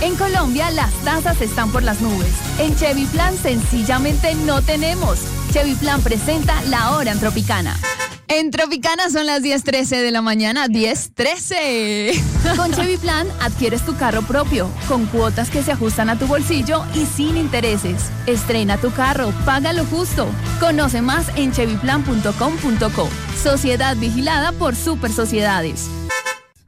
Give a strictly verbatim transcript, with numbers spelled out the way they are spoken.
En Colombia, las tasas están por las nubes. En Chevy Plan, sencillamente no tenemos. Chevy Plan presenta La Hora en Tropicana. En Tropicana son las diez trece de la mañana, diez trece. Con Chevy Plan adquieres tu carro propio, con cuotas que se ajustan a tu bolsillo y sin intereses. Estrena tu carro, paga lo justo. Conoce más en chevy plan punto com punto co. Sociedad vigilada por Super Sociedades.